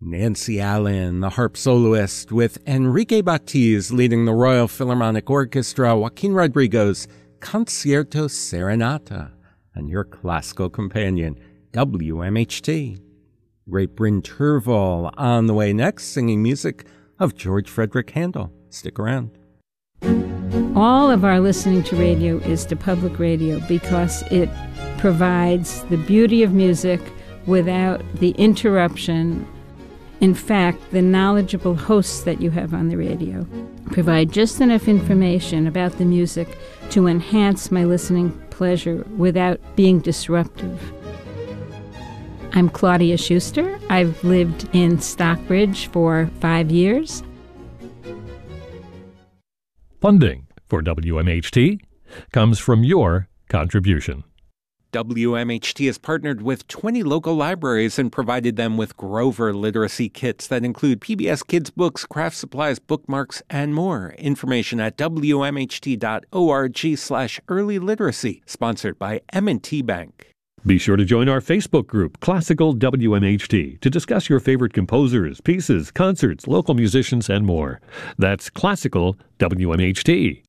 Nancy Allen, the harp soloist, with Enrique Batiz leading the Royal Philharmonic Orchestra, Joaquin Rodrigo's Concierto Serenata, and your classical companion, WMHT. Great Bryn Terval on the way next, singing music of George Frederick Handel. Stick around. All of our listening to radio is to public radio because it provides the beauty of music without the interruption. In fact, the knowledgeable hosts that you have on the radio provide just enough information about the music to enhance my listening pleasure without being disruptive. I'm Claudia Schuster. I've lived in Stockbridge for 5 years. Funding for WMHT comes from your contribution. WMHT has partnered with 20 local libraries and provided them with Grover literacy kits that include PBS Kids books, craft supplies, bookmarks, and more. Information at wmht.org/early literacy, sponsored by M&T Bank. Be sure to join our Facebook group, Classical WMHT, to discuss your favorite composers, pieces, concerts, local musicians, and more. That's Classical WMHT.